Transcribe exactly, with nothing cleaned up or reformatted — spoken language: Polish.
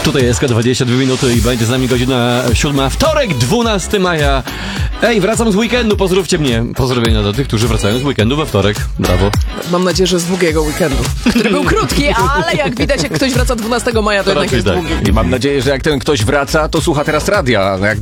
Tutaj jest dwadzieścia dwie minuty i będzie z nami godzina siódma. Wtorek, dwunastego maja. Ej, wracam z weekendu, pozdrówcie mnie. Pozdrowienia do tych, którzy wracają z weekendu we wtorek. Brawo. Mam nadzieję, że z długiego weekendu, który był krótki, ale jak widać, jak ktoś wraca dwunastego maja, to, to jednak jest tak. długi. I mam nadzieję, że jak ten ktoś wraca, to słucha teraz radia. Jak